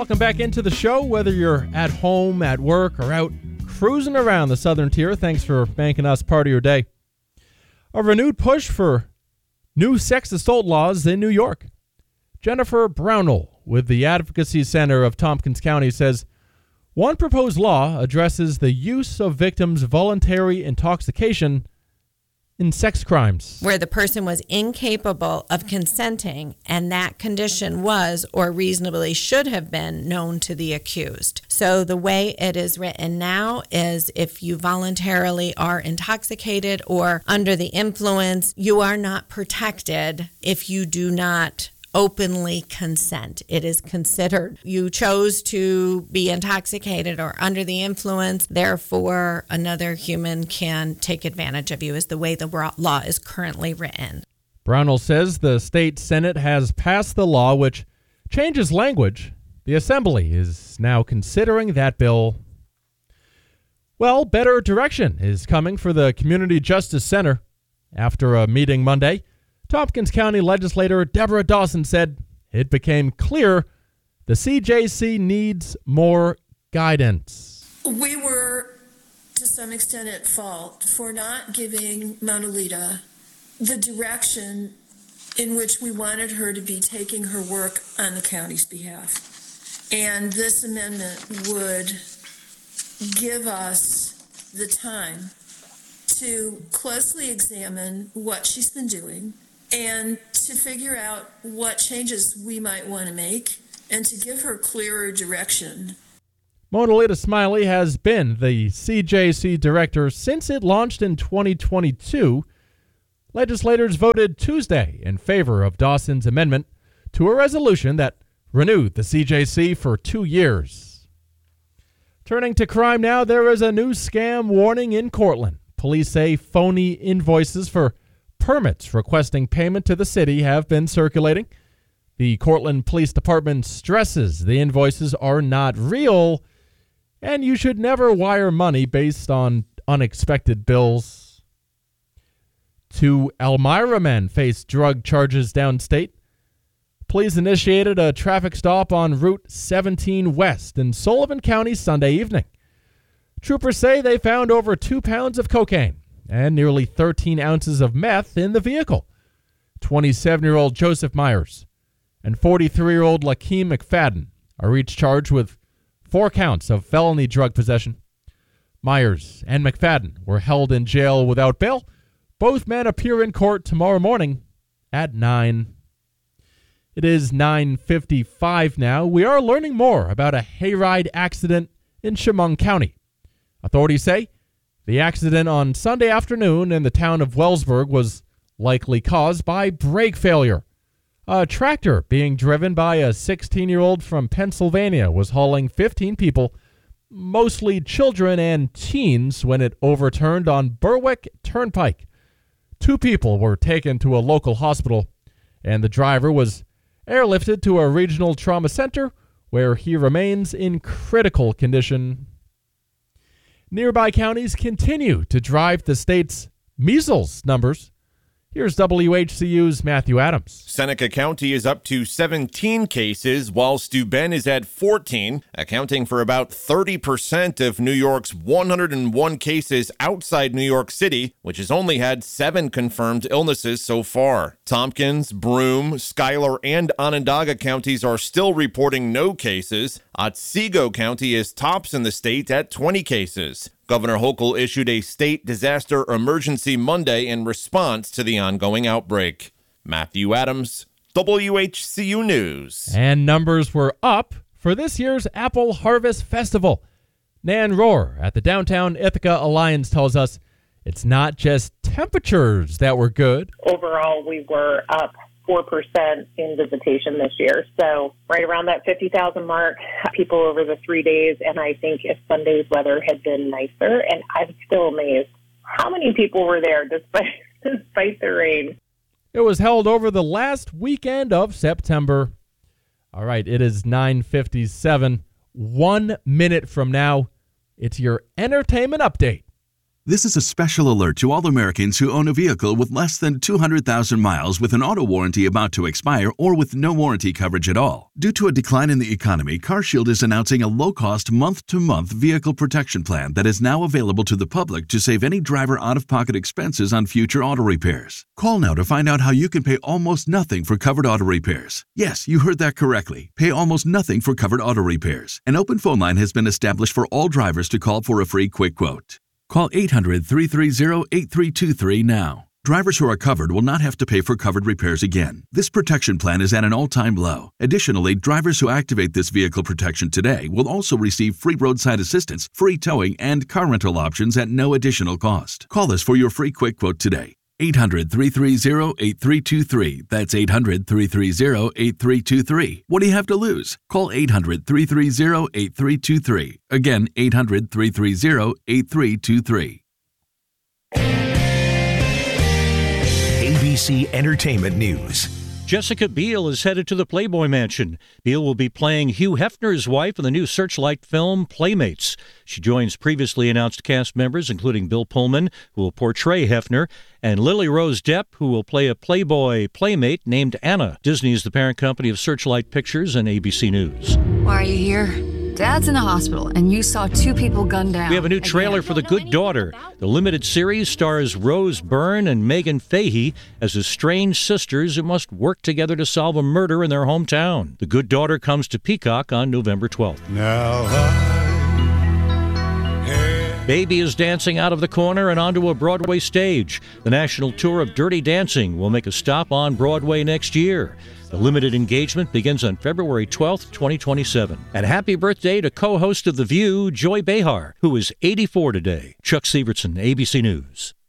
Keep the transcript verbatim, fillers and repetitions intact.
Welcome back into the show, whether you're at home, at work, or out cruising around the Southern Tier. Thanks for making us part of your day. A renewed push for new sex assault laws in New York. Jennifer Brownell with the Advocacy Center of Tompkins County says one proposed law addresses the use of victims' voluntary intoxication in sex crimes. Where the person was incapable of consenting and that condition was or reasonably should have been known to the accused. So the way it is written now is if you voluntarily are intoxicated or under the influence, you are not protected if you do not openly consent. It is considered you chose to be intoxicated or under the influence, therefore another human can take advantage of you, is the way the law is currently written. Brownell says the state Senate has passed the law which changes language. The Assembly is now considering that bill. Well, better direction is coming for the Community Justice Center. After a meeting Monday, Tompkins County legislator Deborah Dawson said it became clear the C J C needs more guidance. We were, to some extent, at fault for not giving Manuelita the direction in which we wanted her to be taking her work on the county's behalf. And this amendment would give us the time to closely examine what she's been doing and to figure out what changes we might want to make and to give her clearer direction. Manuelita Smiley has been the C J C director since it launched in twenty twenty-two. Legislators voted Tuesday in favor of Dawson's amendment to a resolution that renewed the C J C for two years. Turning to crime now, there is a new scam warning in Cortland. Police say phony invoices for permits requesting payment to the city have been circulating. The Cortland Police Department stresses the invoices are not real, and you should never wire money based on unexpected bills. Two Elmira men face drug charges downstate. Police initiated a traffic stop on Route seventeen West in Sullivan County Sunday evening. Troopers say they found over two pounds of cocaine and nearly thirteen ounces of meth in the vehicle. twenty-seven-year-old Joseph Myers and forty-three-year-old Lakeem McFadden are each charged with four counts of felony drug possession. Myers and McFadden were held in jail without bail. Both men appear in court tomorrow morning at nine. It is nine fifty-five now. We are learning more about a hayride accident in Chemung County. Authorities say the accident on Sunday afternoon in the town of Wellsburg was likely caused by brake failure. A tractor being driven by a sixteen-year-old from Pennsylvania was hauling fifteen people, mostly children and teens, when it overturned on Berwick Turnpike. Two people were taken to a local hospital, and the driver was airlifted to a regional trauma center where he remains in critical condition. Nearby counties continue to drive the state's measles numbers. Here's W H C U's Matthew Adams. Seneca County is up to seventeen cases, while Steuben is at fourteen, accounting for about thirty percent of New York's one hundred one cases outside New York City, which has only had seven confirmed illnesses so far. Tompkins, Broome, Schuyler, and Onondaga counties are still reporting no cases. Otsego County is tops in the state at twenty cases. Governor Hochul issued a state disaster emergency Monday in response to the ongoing outbreak. Matthew Adams, W H C U News. And numbers were up for this year's Apple Harvest Festival. Nan Rohr at the Downtown Ithaca Alliance tells us it's not just temperatures that were good. Overall, we were up four percent in visitation this year. So right around that fifty thousand mark, people over the three days. And I think if Sunday's weather had been nicer, and I'm still amazed how many people were there despite, despite the rain. It was held over the last weekend of September. All right, it is nine fifty-seven. One minute from now, it's your entertainment update This is a special alert to all Americans who own a vehicle with less than two hundred thousand miles with an auto warranty about to expire or with no warranty coverage at all. Due to a decline in the economy, CarShield is announcing a low-cost month-to-month vehicle protection plan that is now available to the public to save any driver out-of-pocket expenses on future auto repairs. Call now to find out how you can pay almost nothing for covered auto repairs. Yes, you heard that correctly. Pay almost nothing for covered auto repairs. An open phone line has been established for all drivers to call for a free quick quote. Call eight hundred, three three zero, eight three two three now. Drivers who are covered will not have to pay for covered repairs again. This protection plan is at an all-time low. Additionally, drivers who activate this vehicle protection today will also receive free roadside assistance, free towing, and car rental options at no additional cost. Call us for your free quick quote today. eight hundred, three three zero, eight three two three. That's eight hundred, three three zero, eight three two three. What do you have to lose? Call eight hundred, three three zero, eight three two three. Again, eight hundred, three three zero, eight three two three. A B C Entertainment News. Jessica Biel is headed to the Playboy Mansion. Biel will be playing Hugh Hefner's wife in the new Searchlight film Playmates. She joins previously announced cast members, including Bill Pullman, who will portray Hefner, and Lily Rose Depp, who will play a Playboy playmate named Anna. Disney is the parent company of Searchlight Pictures and A B C News. Why are you here? Dad's in the hospital, and you saw two people gunned down. We have a new trailer for The Good Daughter. The limited series stars Rose Byrne and Megan Fahey as estranged sisters who must work together to solve a murder in their hometown. The Good Daughter comes to Peacock on November twelfth. Now I... Baby is dancing out of the corner and onto a Broadway stage. The national tour of Dirty Dancing will make a stop on Broadway next year. The limited engagement begins on February twelfth, twenty twenty-seven. And happy birthday to co-host of The View, Joy Behar, who is eighty-four today. Chuck Severson, A B C News.